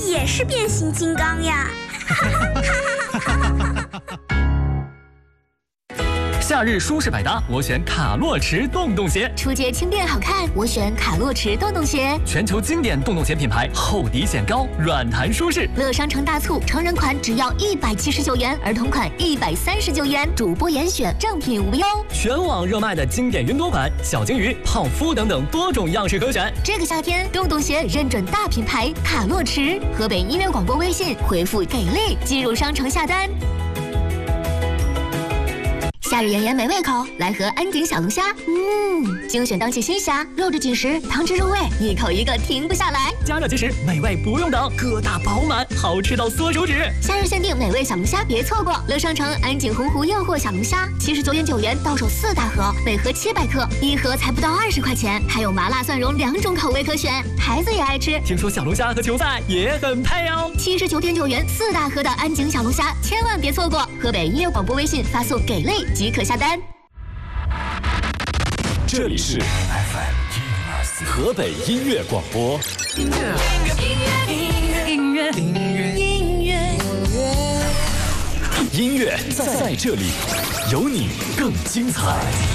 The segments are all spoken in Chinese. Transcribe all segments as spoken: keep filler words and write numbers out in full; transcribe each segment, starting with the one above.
也是变形金刚呀！ 夏日舒适百搭，我选卡洛驰洞洞鞋。 出街轻便好看，我选卡洛驰洞洞鞋。 全球经典洞洞鞋品牌，厚底显高，软弹舒适。 乐商城大促，成人款只要一百七十九元，儿童款一百三十九元，主播严选，正品无忧。 全网热卖的经典云朵款、小金鱼、胖夫等等多种样式可选。 这个夏天，洞洞鞋认准大品牌卡洛驰。河北音乐广播微信回复给力，进入商城下单。夏日炎炎没胃口，来盒安井小龙虾。嗯，精选当季新虾，肉质紧实，汤汁入味，一口一个停不下来。 加热即食，美味不用等，疙瘩饱满，好吃到缩手指。 夏日限定美味小龙虾，别错过！乐商城安井洪湖诱惑小龙虾，七十九点九元到手四大盒，每盒七百克，一盒才不到二十块钱，还有麻辣蒜蓉两种口味可选，孩子也爱吃。 听说小龙虾和球赛也很配哦。 七十九点九元四大盒的安井小龙虾，千万别错过！河北音乐广播微信发送给力即可下单。 这里是 F M 河北音乐广播。音乐，音乐，音乐，音乐，音乐，音乐在在这里，有你更精彩。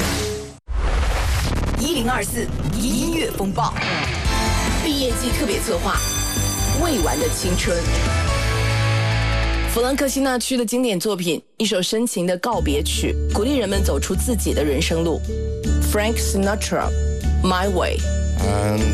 一零二四音乐风暴，毕业季特别策划，未完的青春。弗兰克辛纳区的经典作品，一首深情的告别曲，鼓励人们走出自己的人生路。Frank Sinatra, My Way。